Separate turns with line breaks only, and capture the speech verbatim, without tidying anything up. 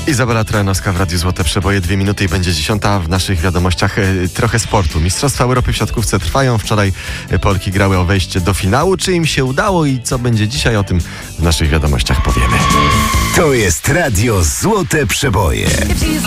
Izabela Trojanowska w Radiu Złote Przeboje. Dwie minuty i będzie dziesiąta. W naszych wiadomościach e, trochę sportu. Mistrzostwa Europy w siatkówce trwają. Wczoraj Polki grały o wejście do finału. Czy im się udało i co będzie dzisiaj? O tym w naszych wiadomościach powiemy.
To jest Radio Złote Przeboje.